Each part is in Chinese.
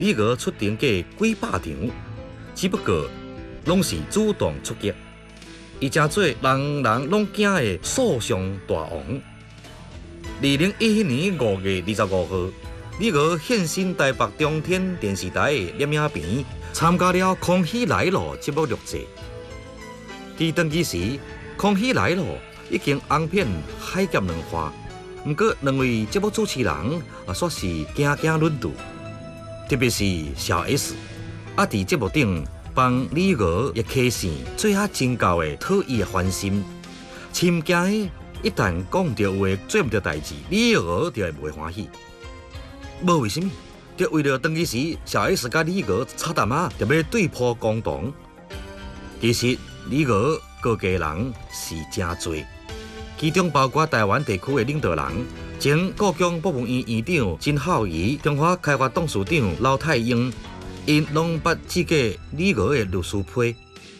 李娥出庭过几百场，只不过拢是主动出击。伊正做人人拢惊的诉讼大王。2011年5月25号，李娥现身台北中天电视台的摄影棚，参加了《康熙来了》节目录制。伫登记时，《康熙来了》已经红遍海峡两岸，不过两位节目主持人煞是惊惊论度，特别是小 S， 伫节目顶帮李娥一开线做下真够的讨伊的欢心，深惊一旦讲到有诶做唔到代志，李娥就会袂欢喜。无为什么，就为了登记时小 S 甲李娥差淡仔就要对簿公堂。其实李娥告家人是真多，其中包括台湾地区的领导人，前故宫博物院院长曾孝仪、中华开发董事长刘太英，因拢捌指过李娥的律师批。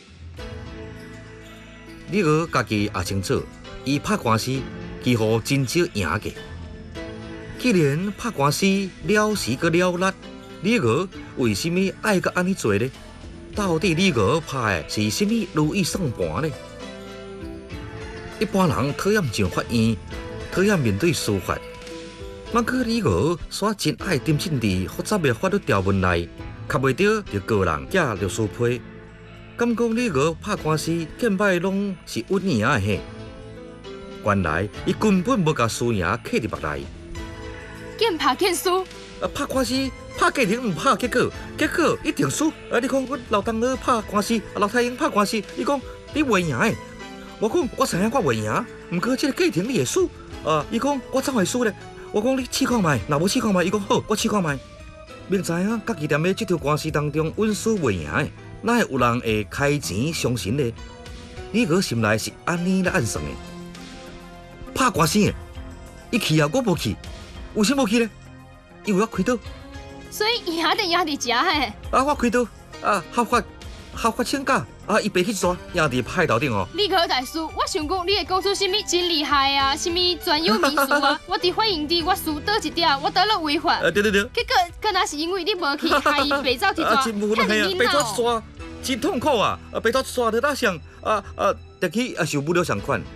李娥家己也清楚，伊拍官司几乎真少赢过。既然拍官司了时个了力，李娥为什么爱个安尼做呢？到底李娥拍的是什么如意算盘呢？一般人讨厌上法院，讨厌面对司法。毋过李娥煞真爱沉浸伫复杂的法律条文内，较袂着就个人寄律师批。敢讲李娥拍官司见摆拢是稳赢的嘿？原来伊根本无甲输赢刻伫目内。 见拍见输。 拍官司拍家庭唔拍结果，结果一定输。你看阮老东哥拍官司，老太英拍官司，伊讲你袂赢的。我讲我知影我袂赢，毋过这个家庭你会输。伊讲我怎会输呢？我讲你试看卖，若无试看卖，伊讲好，我试看卖。明知影家己踮咧这条官司当中稳输袂赢的，哪会有人会开钱相信呢？李娥心内是安尼咧暗算的。拍官司的，伊去啊，我无去，为什么无去呢？因为我开刀。 所以赢定赢伫遮嘿。 我开刀合法请假伊爬去抓，赢伫派头顶哦。 李娥大师，我想讲你会讲出什么真厉害啊，什么专有名词啊？我伫法院底我输倒一点，我倒了违法。 对。 结果敢若是因为你无去，害伊被走去抓， 真无能啊！被抓一抓，真痛苦啊！被抓一抓在哪上得去受不了偿款。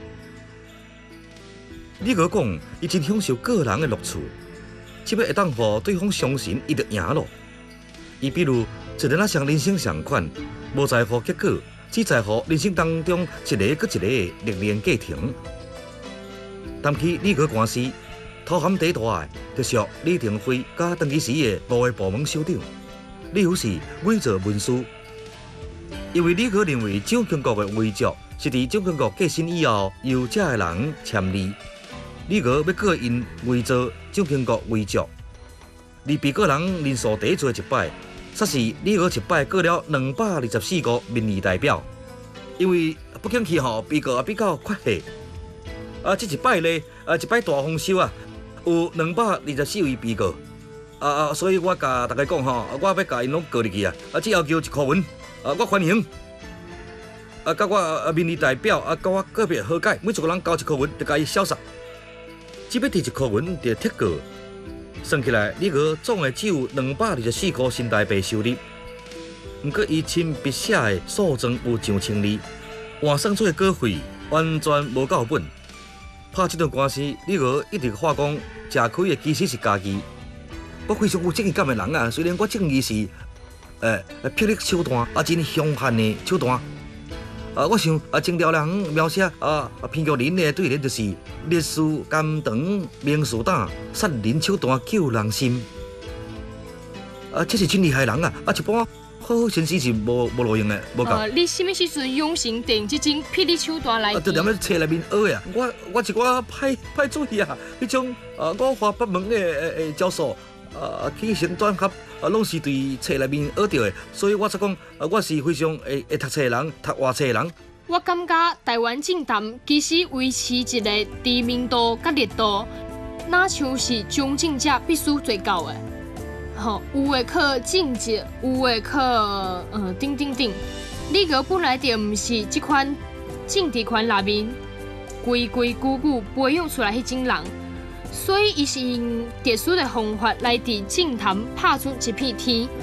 李娥讲，伊真享受个人的乐趣。只要会当互对方相信，伊就赢咯。伊比如一个上人生偿款，无在乎结果，只在乎人生当中一个搁一个历练过程。谈起李娥官司，头含第一大的，就属李登辉甲登记时的5个部门首长，理由是伪造文书。因为李娥认为蒋经国的遗嘱是伫蒋经国过身以后由这个人签字。李娥要告因伪造蒋经国遗嘱，而被告人人数第最一摆，煞是李娥一摆告了224个民意代表，因为不景气吼，被告也比较缺席。这一摆呢，一摆大丰收啊，有224位被告。所以我甲大家讲吼，我要甲因拢告入去啊，只要求一箍文，我欢迎。甲我民意代表甲我个别和解，每一个人交一箍文，就甲伊潇洒。只要摕一箍文就贴过，算起来，李娥总的只有224块新台币收入。不过，伊亲笔写的诉状有上千字，换算做稿费完全无够本。拍这段官司，李娥一直话讲，吃亏的其实是家己。我非常有正义感的人啊，虽然我正义是霹雳手段，真凶悍的手段。我想清朝人描写偏剧人的对联就是“烈士甘肠明士胆，杀人手段救人心”。这是真厉害的人啊！一般好先生是无路用的，无够。 你什么时阵用心定这种霹雳手段来？ 就踮咧册内面学的啊！我一寡歹主意啊！迄种五花八门的招数，起承转合。拢是对册内面学到的，所以我才讲，我是非常会读册的人，读话册的人。 我感觉台湾政坛其实维持一个知名度甲热度，哪像是中正者必须做到的。有的靠政绩，有的靠等。李娥本来就毋是这款政治圈内面规矩培养出来迄种人。所以，伊是用特殊的方法来伫政坛拍出一片天。